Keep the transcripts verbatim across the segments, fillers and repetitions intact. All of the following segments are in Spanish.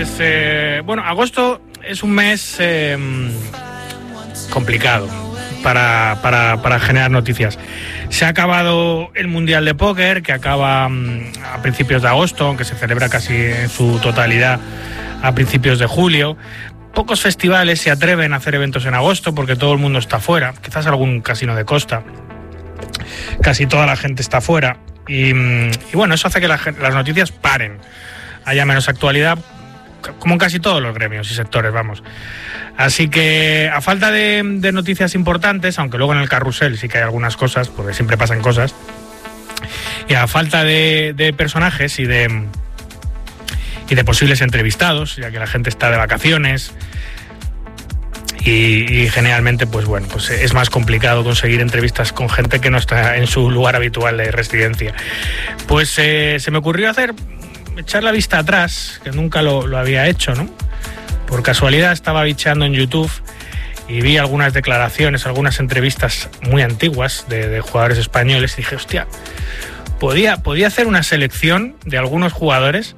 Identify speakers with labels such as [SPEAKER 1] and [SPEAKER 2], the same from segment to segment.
[SPEAKER 1] Pues, eh, bueno, agosto es un mes eh, complicado para, para, para generar noticias. Se ha acabado el Mundial de Póquer, que acaba a principios de agosto, aunque se celebra casi en su totalidad a principios de julio. Pocos festivales se atreven a hacer eventos en agosto porque todo el mundo está fuera, quizás algún casino de costa. Casi toda la gente está fuera y, y bueno, eso hace que la, las noticias paren, haya menos actualidad, como en casi todos los gremios y sectores, vamos. Así que a falta de, de noticias importantes, aunque luego en el carrusel sí que hay algunas cosas, porque siempre pasan cosas, y a falta de, de personajes y de, y de posibles entrevistados, ya que la gente está de vacaciones, Y, y generalmente, pues bueno, pues es más complicado conseguir entrevistas con gente que no está en su lugar habitual de residencia. Pues eh, se me ocurrió hacer, echar la vista atrás, que nunca lo, lo había hecho, ¿no? Por casualidad estaba bicheando en YouTube y vi algunas declaraciones, algunas entrevistas muy antiguas de, de jugadores españoles y dije, hostia, podía, podía hacer una selección de algunos jugadores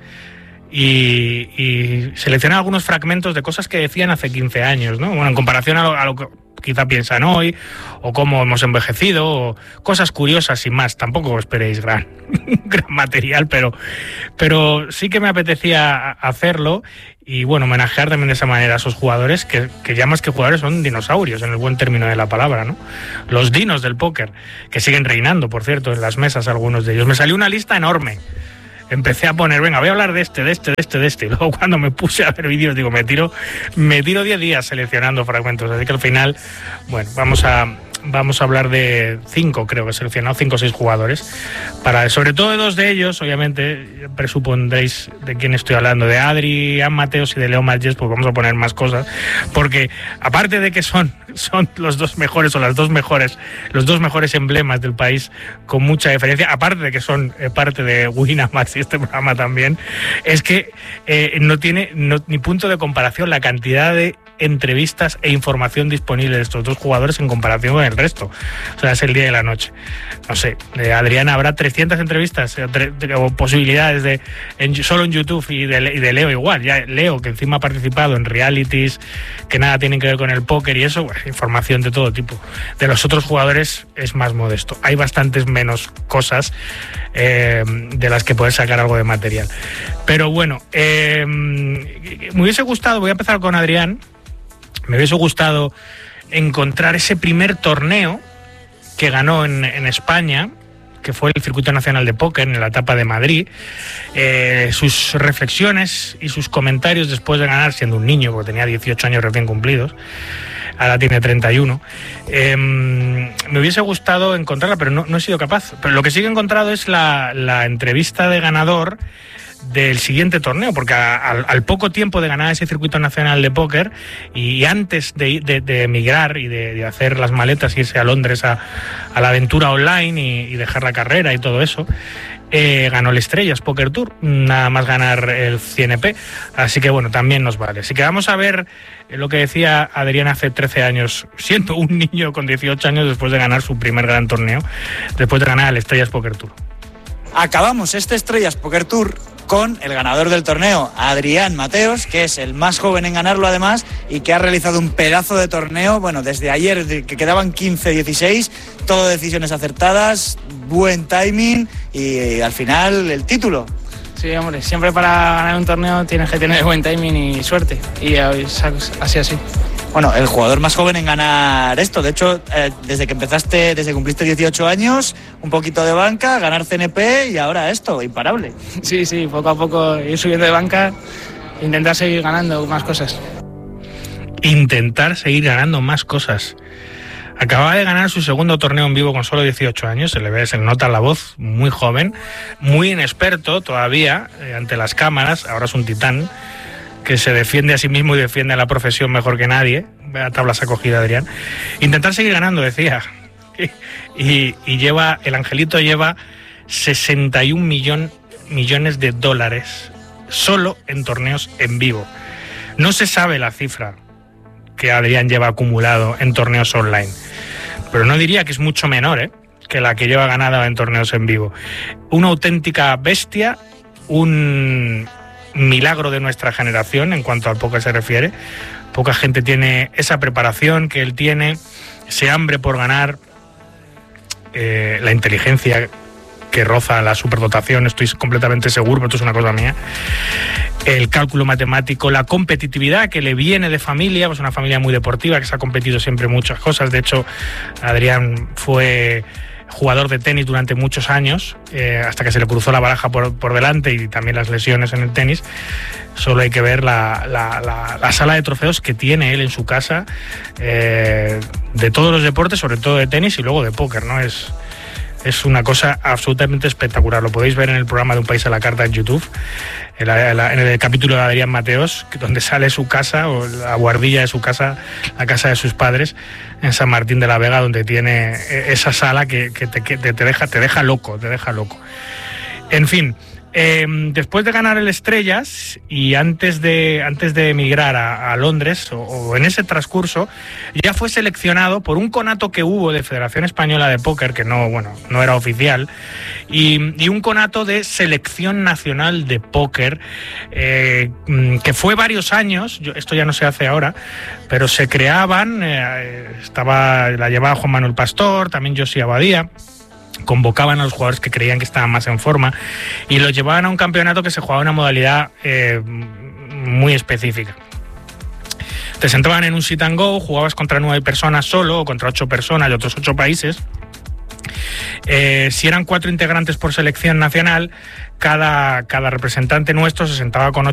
[SPEAKER 1] Y, y seleccionar algunos fragmentos de cosas que decían hace quince años, ¿no? Bueno, en comparación a lo, a lo que quizá piensan hoy, o cómo hemos envejecido, o cosas curiosas sin más. Tampoco esperéis gran, gran material, pero, pero sí que me apetecía hacerlo y, bueno, homenajear también de esa manera a esos jugadores que, que ya más que jugadores son dinosaurios, en el buen término de la palabra, ¿no? Los dinos del póker, que siguen reinando, por cierto, en las mesas algunos de ellos. Me salió una lista enorme. Empecé a poner, venga, voy a hablar de este, de este, de este, de este. Y luego cuando me puse a ver vídeos, digo, me tiro me tiro diez días seleccionando fragmentos. Así que al final, bueno, vamos a vamos a hablar de cinco, creo que he seleccionado, cinco o seis jugadores. Para, sobre todo de dos de ellos, obviamente, presupondréis de quién estoy hablando, de Adrián Mateos y de Leo Matges, pues vamos a poner más cosas. Porque aparte de que son, son los dos mejores o las dos mejores, los dos mejores emblemas del país, con mucha diferencia, aparte de que son eh, parte de Winamax y este programa también, es que eh, no tiene no, ni punto de comparación la cantidad de entrevistas e información disponible de estos dos jugadores en comparación con el resto. O sea, es el día y la noche. No sé, de Adrián habrá trescientas entrevistas o, tre, o posibilidades de en, solo en YouTube y de, y de Leo igual. Ya Leo, que encima ha participado en realities que nada tienen que ver con el póker y eso, pues, información de todo tipo. De los otros jugadores es más modesto. Hay bastantes menos cosas eh, de las que poder sacar algo de material. Pero bueno, eh, me hubiese gustado, voy a empezar con Adrián. Me hubiese gustado encontrar ese primer torneo que ganó en, en España, que fue el Circuito Nacional de Póquer en la etapa de Madrid, eh, sus reflexiones y sus comentarios después de ganar, siendo un niño, porque tenía dieciocho años recién cumplidos, ahora tiene treinta y uno. Eh, me hubiese gustado encontrarla, pero no, no he sido capaz. Pero lo que sí que he encontrado es la, la entrevista de ganador del siguiente torneo, porque a, a, al poco tiempo de ganar ese circuito nacional de póquer y antes de, de, de emigrar y de, de hacer las maletas, irse a Londres a, a la aventura online y, y dejar la carrera y todo eso, eh, ganó el Estrellas Poker Tour, nada más ganar el C N P, así que bueno, también nos vale. Así que vamos a ver lo que decía Adrián hace trece años, siendo un niño con dieciocho años después de ganar su primer gran torneo, después de ganar el Estrellas Poker Tour.
[SPEAKER 2] Acabamos este Estrellas Poker Tour con el ganador del torneo, Adrián Mateos, que es el más joven en ganarlo además y que ha realizado un pedazo de torneo, bueno, desde ayer, que quedaban quince dieciséis, todo decisiones acertadas, buen timing y, y al final el título.
[SPEAKER 3] Sí, hombre, siempre para ganar un torneo tienes que tener buen timing y suerte, y así así.
[SPEAKER 2] Bueno, el jugador más joven en ganar esto. De hecho, eh, desde que empezaste, desde que cumpliste dieciocho años, un poquito de banca, ganar C N P y ahora esto, imparable.
[SPEAKER 3] Sí, sí, poco a poco ir subiendo de banca, intentar seguir ganando más cosas.
[SPEAKER 1] Intentar seguir ganando más cosas. Acababa de ganar su segundo torneo en vivo con solo dieciocho años, se le ve, se le nota la voz, muy joven, muy inexperto todavía eh, ante las cámaras, ahora es un titán que se defiende a sí mismo y defiende a la profesión mejor que nadie. Vea tablas acogida, Adrián. Intentar seguir ganando, decía. Y, y lleva, el angelito lleva sesenta y un millón, millones de dólares solo en torneos en vivo. No se sabe la cifra que Adrián lleva acumulado en torneos online, pero no diría que es mucho menor, ¿eh?, que la que lleva ganada en torneos en vivo. Una auténtica bestia, un... milagro de nuestra generación en cuanto al póker se refiere. Poca gente tiene esa preparación que él tiene, ese hambre por ganar, eh, la inteligencia que roza la superdotación, estoy completamente seguro, pero esto es una cosa mía, el cálculo matemático, la competitividad que le viene de familia, pues una familia muy deportiva que se ha competido siempre en muchas cosas. De hecho, Adrián fue jugador de tenis durante muchos años, eh, hasta que se le cruzó la baraja por, por delante y también las lesiones en el tenis. Solo hay que ver la, la, la, la sala de trofeos que tiene él en su casa, eh, de todos los deportes, sobre todo de tenis y luego de póker, ¿no? Es, es una cosa absolutamente espectacular. Lo podéis ver en el programa de Un País a la Carta en YouTube, en, la, en el capítulo de Adrián Mateos, donde sale su casa, o la guardilla de su casa, la casa de sus padres, en San Martín de la Vega, donde tiene esa sala que, que, te, que te, deja, te deja loco, te deja loco. En fin, eh, después de ganar el Estrellas y antes de, antes de emigrar a, a Londres, o, o en ese transcurso, ya fue seleccionado por un conato que hubo de Federación Española de Póker, que no, bueno, no era oficial, y, y un conato de Selección Nacional de Póker, eh, que fue varios años, yo, esto ya no se hace ahora, pero se creaban, eh, estaba, la llevaba Juan Manuel Pastor, también Josi Abadía. Convocaban a los jugadores que creían que estaban más en forma y los llevaban a un campeonato que se jugaba en una modalidad eh, muy específica. Te sentaban en un sit and go, jugabas contra nueve personas solo o contra ocho personas de otros ocho países. Eh, si eran cuatro integrantes por selección nacional, cada, cada representante nuestro se sentaba con ocho